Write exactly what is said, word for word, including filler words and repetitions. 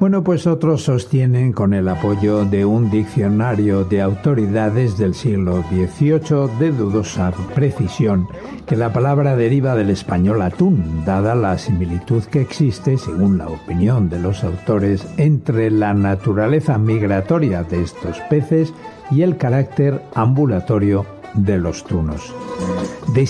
Bueno, pues otros sostienen, con el apoyo de un diccionario de autoridades del siglo dieciocho de dudosa precisión, que la palabra deriva del español atún, dada la similitud que existe, según la opinión de los autores, entre la naturaleza migratoria de estos peces y el carácter ambulatorio de los tunos. De